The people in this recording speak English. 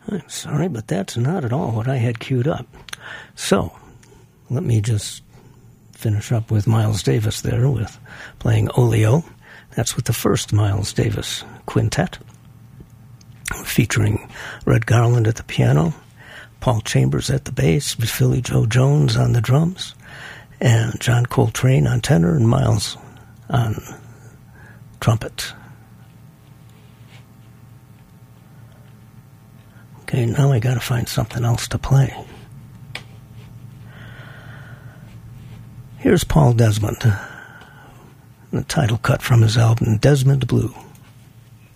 I'm sorry, but that's not at all what I had queued up. So, let me just finish up with Miles Davis there with playing Oleo. That's with the first Miles Davis quintet, featuring Red Garland at the piano, Paul Chambers at the bass, Philly Joe Jones on the drums, and John Coltrane on tenor, and Miles on trumpet. Okay, now I gotta find something else to play. Here's Paul Desmond, the title cut from his album Desmond Blue.